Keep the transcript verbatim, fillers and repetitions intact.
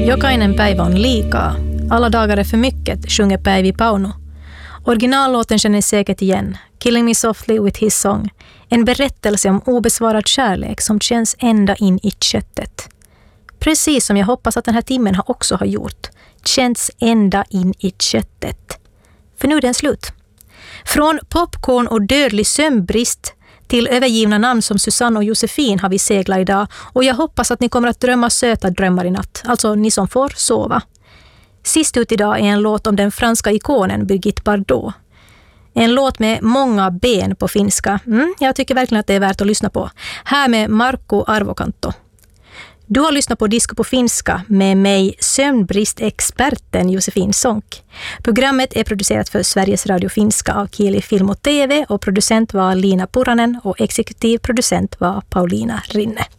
Jokainen päivä on liikaa. Alla dagar är för mycket, sjunger Päivi Pauno. Originallåten känner säkert igen. Killing Me Softly with His Song. En berättelse om obesvarad kärlek som känns ända in i köttet. Precis som jag hoppas att den här timmen har också har gjort. Känns ända in i köttet. För nu är den slut. Från popcorn och dödlig sömnbrist till övergivna namn som Susanne och Josefin har vi seglat idag. Och jag hoppas att ni kommer att drömma söta drömmar i natt. Alltså ni som får sova. Sist ut idag är en låt om den franska ikonen Brigitte Bardot. En låt med många ben på finska. Mm, jag tycker verkligen att det är värt att lyssna på. Här med Marco Arvokanto. Du har lyssnat på Disco på finska med mig, sömnbristexperten Josefin Sonck. Programmet är producerat för Sveriges Radio Finska av Kieli Film och T V och producent var Lina Puranen och exekutiv producent var Paulina Rinne.